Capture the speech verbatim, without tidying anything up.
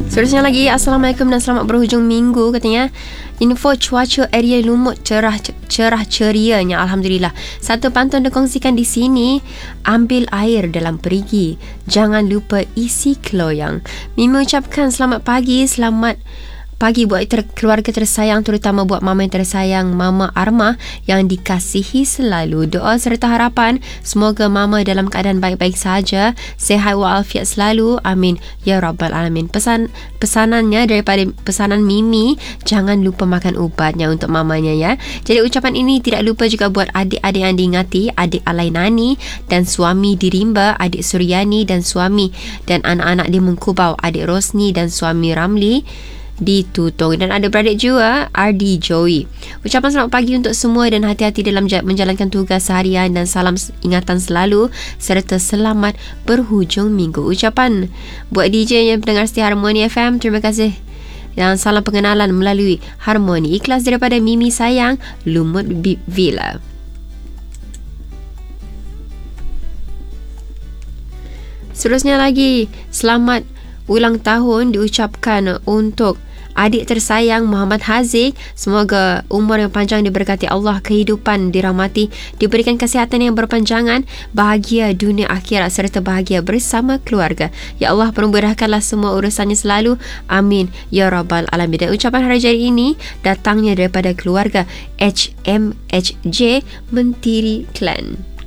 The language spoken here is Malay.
Seterusnya lagi, Assalamualaikum dan selamat berhujung minggu katanya. Info cuaca area Lumut cerah cerah cerianya, alhamdulillah. Satu pantun dikongsikan di sini, ambil air dalam perigi, jangan lupa isi keloyang. Mimi ucapkan selamat pagi, selamat pagi buat ter- keluarga tersayang, terutama buat mama yang tersayang, Mama Armah yang dikasihi selalu. Doa serta harapan semoga mama dalam keadaan baik-baik saja, sehat walafiat selalu, amin ya rabbal alamin. Pesan pesanannya daripada pesanan Mimi, jangan lupa makan ubatnya untuk mamanya ya. Jadi ucapan ini tidak lupa juga buat adik-adik yang diingati, adik Alainani dan suami di Rimba, adik Suryani dan suami dan anak-anak di Mengkubau, adik Rosni dan suami Ramli di Tutong, dan ada beradik juga R D Joey. Ucapan selamat pagi untuk semua dan hati-hati dalam menjalankan tugas seharian dan salam ingatan selalu serta selamat berhujung minggu. Ucapan buat D J yang pendengar setia Harmoni F M, terima kasih dan salam pengenalan melalui Harmoni. Ikhlas daripada Mimi sayang, Lumut Villa. Seterusnya lagi, selamat ulang tahun diucapkan untuk adik tersayang Muhammad Haziq. Semoga umur yang panjang diberkati Allah, kehidupan dirahmati, diberikan kesihatan yang berpanjangan, bahagia dunia akhirat serta bahagia bersama keluarga. Ya Allah, permudahkanlah semua urusannya selalu, amin ya rabbal alamin. Dan ucapan hari jadi ini datangnya daripada keluarga H M H J Mentiri Klan.